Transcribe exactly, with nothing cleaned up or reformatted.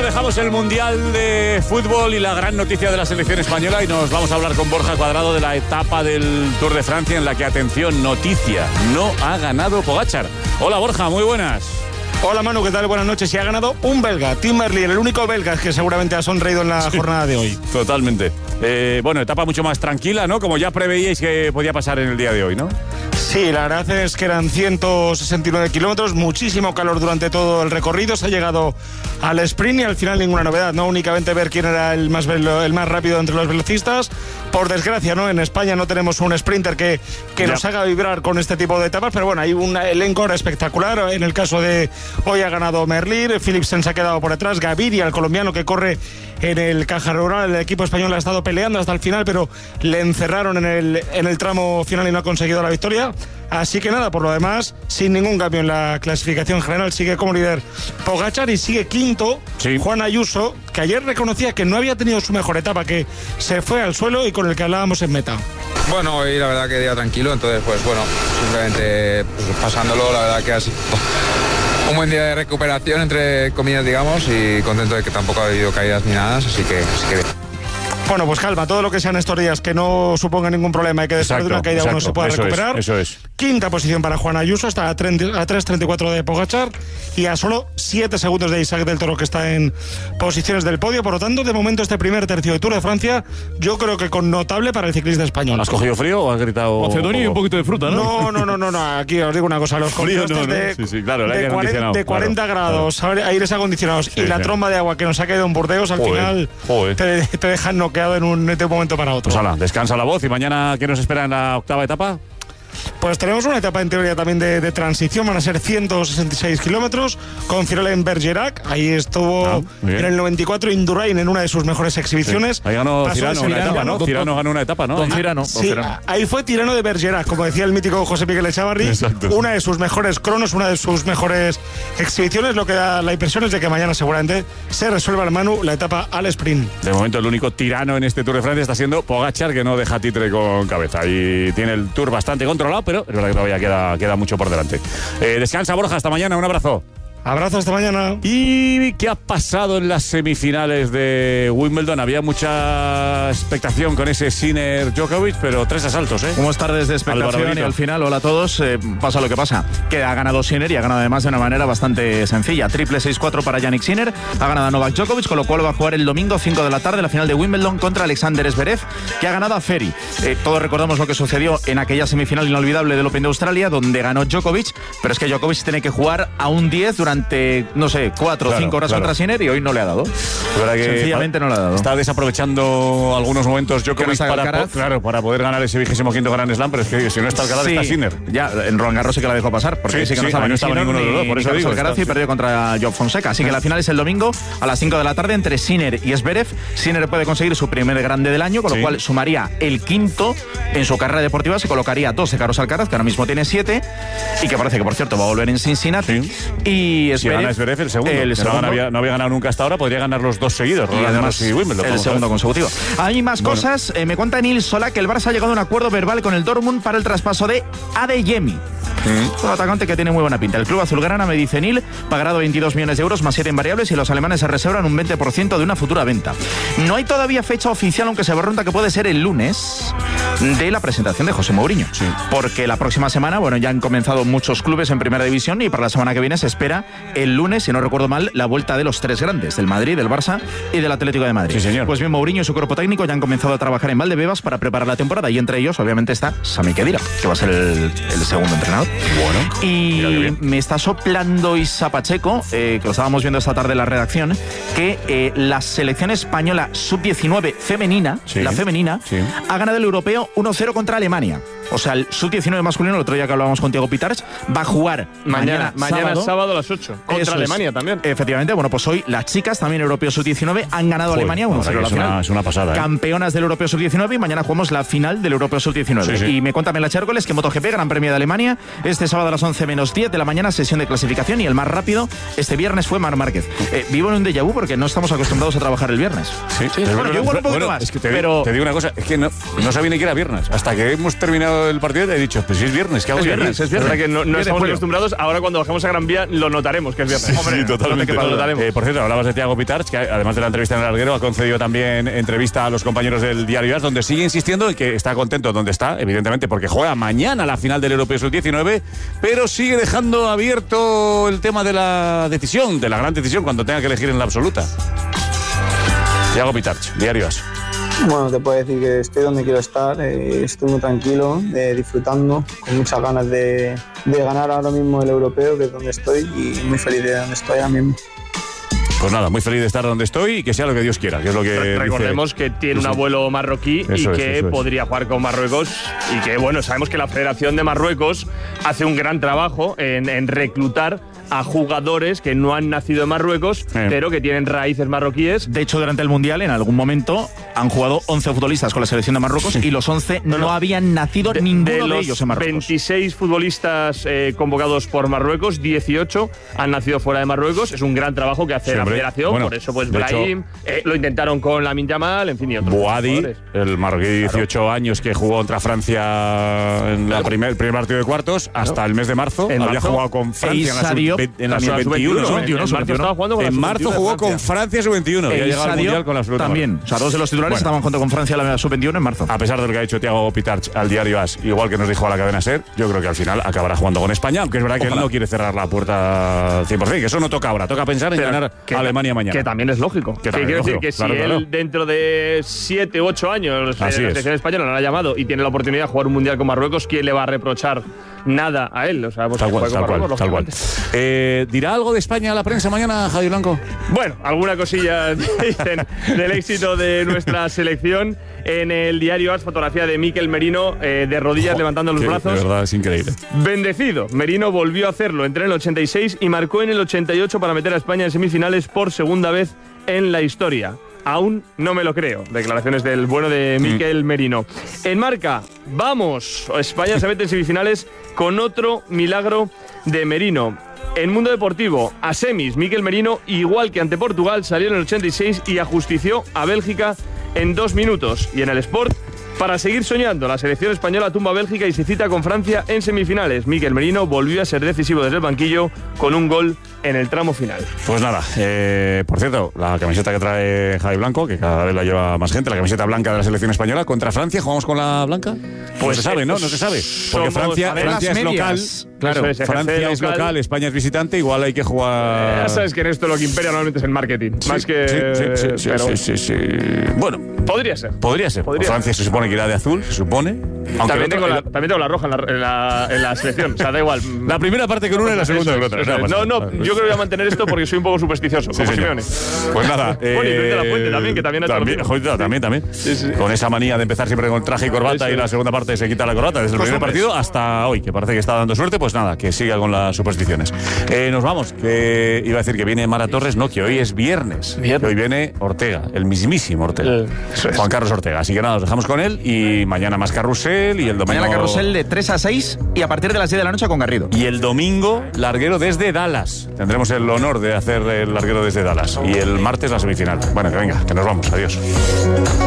dejamos el Mundial de Fútbol y la gran noticia de la selección española y nos vamos a hablar con Borja Cuadrado de la etapa del Tour de Francia en la que, atención, noticia, no ha ganado Pogačar. Hola Borja, muy buenas. Hola Manu, ¿qué tal? Buenas noches. Y ha ganado un belga, Tim Merlier, el único belga que seguramente ha sonreído en la sí, jornada de hoy. Totalmente. Eh, bueno, etapa mucho más tranquila, ¿no? Como ya preveíais que podía pasar en el día de hoy, ¿no? Sí, la verdad es que eran ciento sesenta y nueve kilómetros, muchísimo calor durante todo el recorrido. Se ha llegado al sprint y al final ninguna novedad, no únicamente ver quién era el más, velo, el más rápido entre los velocistas. Por desgracia, ¿no? En España no tenemos un sprinter que, que nos haga vibrar con este tipo de etapas, pero bueno, hay un elenco ahora espectacular. En el caso de hoy ha ganado Merlier, Philipsen se ha quedado por detrás, Gaviria, el colombiano que corre en el Caja Rural, el equipo español ha estado peleando hasta el final, pero le encerraron en el, en el tramo final y no ha conseguido la victoria. Así que nada, por lo demás, sin ningún cambio en la clasificación general, sigue como líder Pogačar y sigue quinto sí. Juan Ayuso, que ayer reconocía que no había tenido su mejor etapa, que se fue al suelo y con el que hablábamos en meta. Bueno, hoy la verdad que día tranquilo, entonces pues bueno, simplemente pues, pasándolo, la verdad que ha sido un buen día de recuperación, entre comillas, digamos, y contento de que tampoco ha habido caídas ni nada, así que, así que bien. Bueno, pues calma, todo lo que sean estos días que no suponga ningún problema y que después de una caída exacto, uno se pueda eso recuperar. Es, eso es. Quinta posición para Juan Ayuso, está a tres treinta y cuatro de Pogačar y a solo siete segundos de Isaac del Toro, que está en posiciones del podio. Por lo tanto, de momento este primer tercio de Tour de Francia, yo creo que con notable para el ciclista español. ¿Has cogido frío o has gritado? Macedonio y un poquito de fruta, ¿no? No, no, no, no, no. Aquí os digo una cosa, los frío no, ¿no? de, sí, sí, claro, de, cuarenta, de cuarenta claro, grados, claro. aires acondicionados sí, y la sí. tromba de agua que nos ha caído en Burdeos, al joder, final joder. Te, te dejan noqueado en un, de un momento para otro. Pues hala, descansa la voz y mañana, ¿qué nos espera en la octava etapa? Pues tenemos una etapa en teoría también de, de transición, van a ser ciento sesenta y seis kilómetros con Cyril en Bergerac, ahí estuvo ah, en el noventa y cuatro Indurain en una de sus mejores exhibiciones. Sí. Ahí ganó Cirano una etapa, ¿no? Cirano ganó una etapa, ¿no? Don Cirano. Sí, ahí fue Tirano de Bergerac, como decía el mítico José Miguel Echavarri. Exacto. Una de sus mejores cronos, una de sus mejores exhibiciones, lo que da la impresión es de que mañana seguramente se resuelva el Manu la etapa al sprint. De momento el único tirano en este Tour de Francia está siendo Pogačar, que no deja títere con cabeza y tiene el Tour bastante controlado, pero es verdad que todavía queda, queda mucho por delante. Eh, descansa, Borja, hasta mañana, un abrazo. Abrazo, hasta mañana. ¿Y qué ha pasado en las semifinales de Wimbledon? Había mucha expectación con ese Sinner Djokovic, pero tres asaltos, ¿eh? Como es tardes de expectación y al final, hola a todos, eh, pasa lo que pasa. Que ha ganado Sinner y ha ganado además de una manera bastante sencilla. Triple seis cuatro para Yannick Sinner, ha ganado a Novak Djokovic, con lo cual va a jugar el domingo cinco de la tarde la final de Wimbledon contra Alexander Zverev, que ha ganado a Ferry. Eh, todos recordamos lo que sucedió en aquella semifinal inolvidable del Open de Australia, donde ganó Djokovic, pero es que Djokovic tiene que jugar a un diez durante durante, no sé, cuatro o claro, cinco horas claro. contra Sinner y hoy no le ha dado. Que Sencillamente no le ha dado. Está desaprovechando algunos momentos Djokovic no para, po claro, para poder ganar ese vigésimo quinto Grand Slam, pero es que si no está Alcaraz sí, está Sinner. Ya, en Roland Garros sí que la dejó pasar, porque sí, sí que sí, no estaba, no estaba ninguno de los dos, por eso digo. Alcaraz y perdió contra Job Fonseca, así que la final es el domingo a las cinco de la tarde entre Sinner y Zverev. Sinner puede conseguir su primer grande del año, con lo sí. cual sumaría el quinto en su carrera deportiva, se colocaría dos de Carlos Alcaraz, que ahora mismo tiene siete, y que parece que, por cierto, va a volver en Cincinnati. Sí. Y si gana Zverev el segundo, el segundo. No, había, no había ganado nunca hasta ahora, podría ganar los dos seguidos, Roland Garros y Wimbledon. El segundo consecutivo. Hay más bueno. cosas. Eh, me cuenta Nils Solá que el Barça ha llegado a un acuerdo verbal con el Dortmund para el traspaso de Adeyemi. Mm. Un atacante que tiene muy buena pinta. El club azulgrana, me dice Nil, pagará veintidós millones de euros más siete en variables y los alemanes se reservan un veinte por ciento de una futura venta. No hay todavía fecha oficial, aunque se barrunta que puede ser el lunes de la presentación de José Mourinho. Sí. Porque la próxima semana, bueno, ya han comenzado muchos clubes en primera división y para la semana que viene se espera el lunes, si no recuerdo mal, la vuelta de los tres grandes, del Madrid, del Barça y del Atlético de Madrid. Sí, señor. Pues bien, Mourinho y su cuerpo técnico ya han comenzado a trabajar en Valdebebas para preparar la temporada y entre ellos, obviamente, está Sami Khedira, que va a ser el, el segundo entrenador. Bueno. Y me está soplando Isa Pacheco, eh, que lo estábamos viendo esta tarde en la redacción, que eh, la selección española sub diecinueve femenina, sí, la femenina, sí. ha ganado el europeo uno cero contra Alemania. O sea, el sub diecinueve masculino, el otro día que hablábamos con Thiago Pitars, va a jugar mañana, mañana, mañana sábado, sábado a las ocho contra Eso Alemania es. también. Efectivamente, bueno, pues hoy las chicas, también europeo sub diecinueve, han ganado a Alemania uno cero. Es, es una pasada. ¿eh? Campeonas del europeo sub diecinueve y mañana jugamos la final del europeo sub diecinueve. Sí, sí. Y me cuenta Mela Chércoles que MotoGP, Gran Premio de Alemania, este sábado a las once menos diez de la mañana, sesión de clasificación y el más rápido este viernes fue Marc Márquez. Eh, vivo en un déjà vu porque no estamos acostumbrados a trabajar el viernes. Sí, sí. Bueno, yo igual un poquito bueno, más. Es que te, pero... te digo una cosa, es que no, no sabía ni que era viernes. Hasta que hemos terminado visto el partido y he dicho, pues si es viernes, ¿qué hago es yo viernes, allí? es viernes. Es verdad que no, no estamos acostumbrados. Ahora cuando bajemos a Gran Vía lo notaremos que es viernes. Sí, Hombre, sí, totalmente. Lo notaremos. Eh, por cierto, hablabas de Thiago Pitarch, que además de la entrevista en el larguero, ha concedido también entrevista a los compañeros del Diario AS, donde sigue insistiendo en que está contento donde está, evidentemente, porque juega mañana la final del Europeo sub diecinueve, pero sigue dejando abierto el tema de la decisión, de la gran decisión, cuando tenga que elegir en la absoluta. Thiago Pitarch, Diario AS. Bueno, te puedo decir que estoy donde quiero estar, eh, estoy muy tranquilo, eh, disfrutando, con muchas ganas de, de ganar ahora mismo el europeo, que es donde estoy, y muy feliz de donde estoy ahora mismo. Pues nada, muy feliz de estar donde estoy y que sea lo que Dios quiera, que es lo que recordemos dice. que tiene Sí, un sí. abuelo marroquí Eso y es, que eso es. podría jugar con Marruecos y que, bueno, sabemos que la Federación de Marruecos hace un gran trabajo en, en reclutar a jugadores que no han nacido en Marruecos, Eh. pero que tienen raíces marroquíes. De hecho, durante el Mundial, en algún momento, han jugado once futbolistas con la selección de Marruecos y los once no, no habían nacido De, ninguno de de, los ellos en Marruecos. veintiséis futbolistas eh, convocados por Marruecos, dieciocho han nacido fuera de Marruecos. Es un gran trabajo que hace Sí, la hombre. Federación, Bueno, por eso pues de Brahim, eh, lo intentaron con Lamine Yamal, en fin, y otros Boadi, jugadores. el marroquí de dieciocho años que jugó contra Francia en la primer, el primer partido de cuartos, hasta el mes de marzo. En había marzo, jugado con Francia en la Issa Diop, sub- en la la sub veintiuno. sub-veintiuno, ¿no? en- en marzo estaba jugando con la En marzo sub-veintiuno de jugó con Francia. Francia sub veintiuno y ha E llegado al Issa Mundial Diop con la absoluta. también. O sea, dos de los titulares Bueno. estaban junto con Francia en la sub veintiuno en marzo. A pesar de lo que ha dicho Thiago Pitarch al Diario AS, igual que nos dijo a la cadena SER, yo creo que al final acabará jugando con España, aunque es verdad que Ojalá. él no quiere cerrar la puerta al cien por ciento, que eso no toca ahora, toca pensar en Pero ganar que- a Alemania mañana. Que también es lógico. Que también quiero es decir lógico, que si claro, él claro. dentro de siete u ocho años eh, la Así es. selección española no la ha llamado y tiene la oportunidad de jugar un mundial con Marruecos, ¿quién le va a reprochar nada a él? O sea, pues Tal que cual, juegue con tal cual, Marruecos, tal cual. lógicamente. Eh, ¿Dirá algo de España a la prensa mañana, Javi Blanco? Bueno, alguna cosilla dicen del éxito de nuestra selección. En el Diario AS, fotografía de Mikel Merino eh, de rodillas levantando los Que, brazos. De verdad, es increíble. Bendecido. Merino volvió a hacerlo entre el ochenta y seis y marcó en el ochenta y ocho para meter a España en semifinales por segunda vez en la historia. Aún no me lo creo. Declaraciones del bueno de Mikel Merino. En Marca, vamos. España se mete en semifinales con otro milagro de Merino. En Mundo Deportivo, a semis, Mikel Merino, igual que ante Portugal, salió en el ochenta y seis y ajustició a Bélgica en dos minutos. Y en el Sport, para seguir soñando, la selección española tumba a Bélgica y se cita con Francia en semifinales. Mikel Merino volvió a ser decisivo desde el banquillo con un gol en el tramo final. Pues nada, eh, por cierto, la camiseta que trae Javi Blanco, que cada vez la lleva más gente, la camiseta blanca de la selección española, contra Francia, ¿jugamos con la blanca? Pues no se sabe, ¿no? No se sabe. Porque somos- Francia, a ver, Francia las es local. medias. Claro, Eso es, ejerce Francia es local. local, España es visitante, igual hay que jugar. Ya sabes que en esto lo que impera normalmente es el marketing. Sí, más que. sí, sí, sí, sí, pero sí, sí, sí. Bueno, podría ser. podría ser. Podría Francia se supone que irá de azul, se supone. Aunque También el otro- tengo, la, el- también tengo la roja en la, en la, en la selección. O sea, da igual. la primera parte con una y la segunda con otra. Eso es. No, no, yo creo que voy a mantener esto porque soy un poco supersticioso, Sí, como señor. Simeone. Pues nada. Bueno, y Luis de la Fuente también, que también ha hecho lo también, mismo. joder, también, también. Sí, sí. Con esa manía de empezar siempre con traje y corbata Eso y la es. segunda parte se quita la corbata desde el primer partido hasta hoy, que parece que está dando suerte, pues nada, que siga con las supersticiones. Eh, nos vamos, que iba a decir que viene Mara Torres, no, que hoy es viernes. Viernes. Que hoy viene Ortega, el mismísimo Ortega. Eh, eso es. Juan Carlos Ortega. Así que nada, nos dejamos con él y mañana más carrusel y el domingo. Mañana carrusel de tres a seis y a partir de las diez de la noche con Garrido. Y el domingo, larguero desde Dallas. Tendremos el honor de hacer el larguero desde Dallas. Y el martes la semifinal. Bueno, que venga, que nos vamos. Adiós.